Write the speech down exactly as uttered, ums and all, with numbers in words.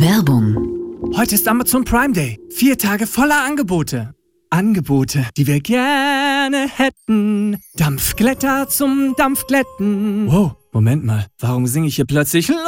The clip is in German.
Werbung. Heute ist Amazon Prime Day. Vier Tage voller Angebote. Angebote, die wir gerne hätten. Dampfglätter zum Dampfglätten. Wow, Moment mal. Warum singe ich hier plötzlich